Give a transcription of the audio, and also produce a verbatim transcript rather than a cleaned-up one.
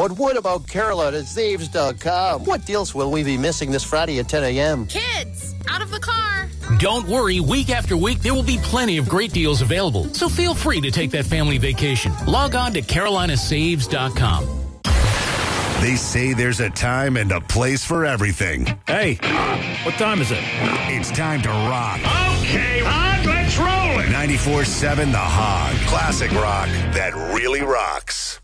But what about Carolina Saves dot com? What deals will we be missing this Friday at ten a.m.? Kids, out of the car. Don't worry, week after week, there will be plenty of great deals available. So feel free to take that family vacation. Log on to Carolina Saves dot com. They say there's a time and a place for everything. Hey, what time is it? It's time to rock. Okay, Rod, let's roll it. ninety-four seven The Hog. Classic rock that really rocks.